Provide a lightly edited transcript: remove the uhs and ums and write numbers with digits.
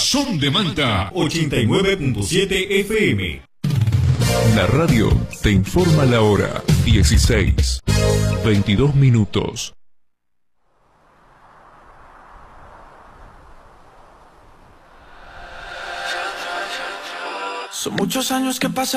Son de Manta 89.7 FM. La radio te informa la hora 16:22. Son muchos años que pasan.